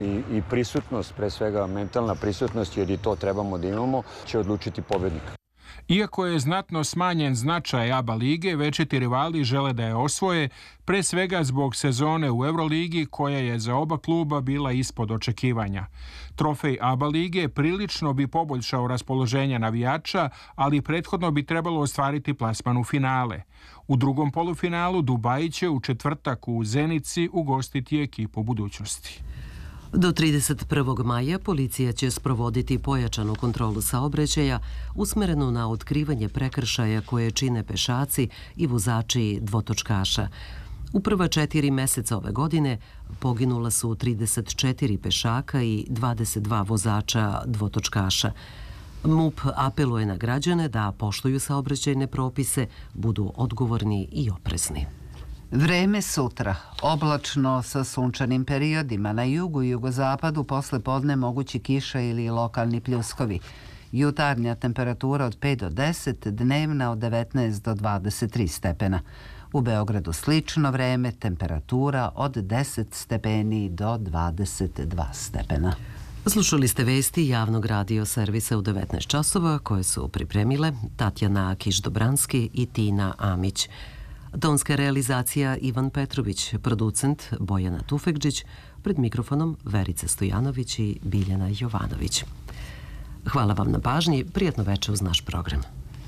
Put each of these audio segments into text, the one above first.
I prisutnost, pre svega mentalna prisutnost, jer i to trebamo da imamo, će odlučiti pobednik. Iako je znatno smanjen značaj ABA lige, večiti rivali žele da je osvoje, pre svega zbog sezone u Euroligi koja je za oba kluba bila ispod očekivanja. Trofej ABA lige prilično bi poboljšao raspoloženje navijača, ali prethodno bi trebalo ostvariti plasman u finale. U drugom polufinalu Dubaji će u četvrtak u Zenici ugostiti ekipu budućnosti. Do 31. maja policija će sprovoditi pojačanu kontrolu saobraćaja usmerenu na otkrivanje prekršaja koje čine pešaci i vozači dvotočkaša. U prva 4 meseca ove godine poginula su 34 pešaka i 22 vozača dvotočkaša. MUP apeluje na građane da poštuju saobraćajne propise, budu odgovorni i oprezni. Vreme sutra. Oblačno sa sunčanim periodima. Na jugu i jugozapadu posle podne mogući kiša ili lokalni pljuskovi. Jutarnja temperatura od 5 do 10, dnevna od 19 do 23 stepena. U Beogradu slično vreme, temperatura od 10 stepeni do 22 stepena. Slušali ste vesti javnog radio servisa u 19 časova koje su pripremile Tatjana Kiš-Dobranski i Tina Amić. Tonska realizacija Ivan Petrović, producent Bojana Tufekđić, pred mikrofonom Verica Stojanović i Biljana Jovanović. Hvala vam na pažnji, prijatno veče uz naš program.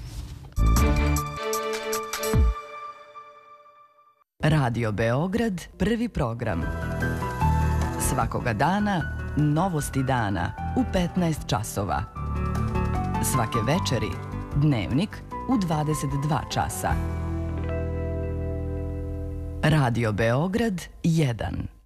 Radio Beograd, prvi program. Svakoga dana, novosti dana u 15 časova. Svake večeri, dnevnik u 22 časa. Radio Beograd 1